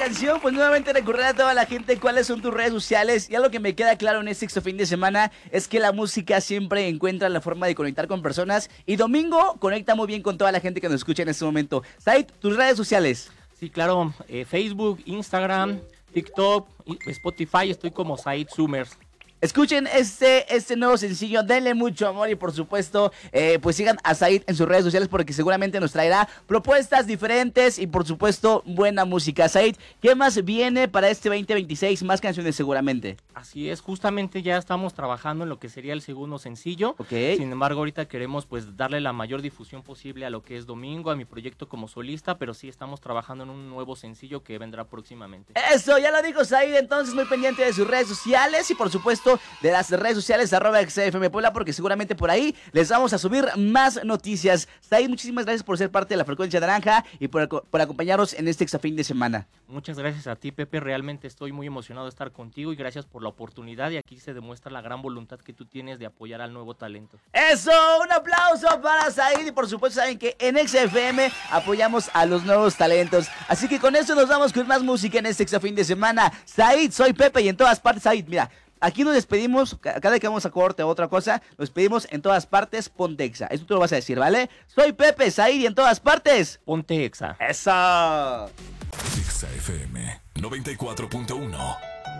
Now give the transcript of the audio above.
canción, pues nuevamente recordar a toda la gente cuáles son tus redes sociales. Y algo que me queda claro en este sexto fin de semana es que la música siempre encuentra la forma de conectar con personas. Y Domingo conecta muy bien con toda la gente que nos escucha en este momento. Said, tus redes sociales. Sí, claro, Facebook, Instagram, TikTok, Spotify, estoy como Said Summers. Escuchen este nuevo sencillo, denle mucho amor y por supuesto, pues sigan a Said en sus redes sociales porque seguramente nos traerá propuestas diferentes y por supuesto buena música. Said, ¿qué más viene para este 2026? Más canciones seguramente. Así es, justamente ya estamos trabajando en lo que sería el segundo sencillo. Ok. Sin embargo, ahorita queremos pues darle la mayor difusión posible a lo que es Domingo, a mi proyecto como solista, pero sí estamos trabajando en un nuevo sencillo que vendrá próximamente. Eso, ya lo dijo Said, entonces muy pendiente de sus redes sociales y por supuesto de las redes sociales @XFM Puebla porque seguramente por ahí les vamos a subir más noticias. Said, muchísimas gracias por ser parte de la Frecuencia Naranja y por acompañarnos en este extra fin de semana. Muchas gracias a ti, Pepe, realmente estoy muy emocionado de estar contigo y gracias por la oportunidad y aquí se demuestra la gran voluntad que tú tienes de apoyar al nuevo talento. Eso, un aplauso para Said y por supuesto saben que en XFM apoyamos a los nuevos talentos. Así que con eso nos vamos con más música en este extra fin de semana. Said, soy Pepe y en todas partes, Said, mira. Aquí nos despedimos, cada que vamos a corte o otra cosa, nos despedimos en todas partes, ponte Exa. Eso tú lo vas a decir, ¿vale? Soy Pepe, Said y en todas partes, ponte Exa. ¡Eso! Exa FM 94.1